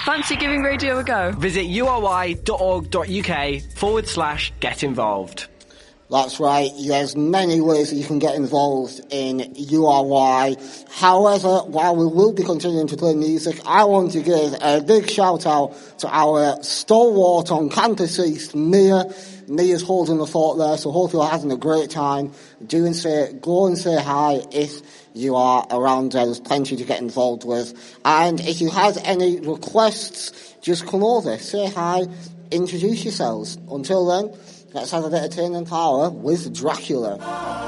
Fancy giving radio a go? Visit uri.org.uk/get involved. That's right, there's many ways that you can get involved in URY. However, while we will be continuing to play music, I want to give a big shout out to our stalwart on Campus East, Mia. Mia's holding the fort there, so hope you're having a great time. Go and say hi if you are around there. There's plenty to get involved with. And if you had any requests, just come over, say hi, introduce yourselves. Until then, let's have a bit of Turning Power with Dracula.